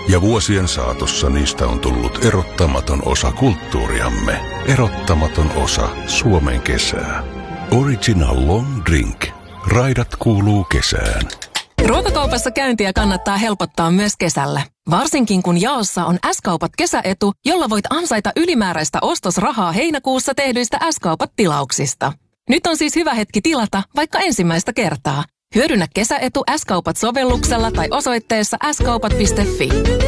Ja vuosien saatossa niistä on tullut erottamaton osa kulttuuriamme. Erottamaton osa Suomen kesää. Original Long Drink. Raidat kuuluu kesään. Ruokakaupassa käyntiä kannattaa helpottaa myös kesällä. Varsinkin kun jaossa on S-kaupat kesäetu, jolla voit ansaita ylimääräistä ostosrahaa heinäkuussa tehdyistä S-kaupat-tilauksista. Nyt on siis hyvä hetki tilata vaikka ensimmäistä kertaa. Hyödynnä kesäetu S-kaupat sovelluksella tai osoitteessa skaupat.fi.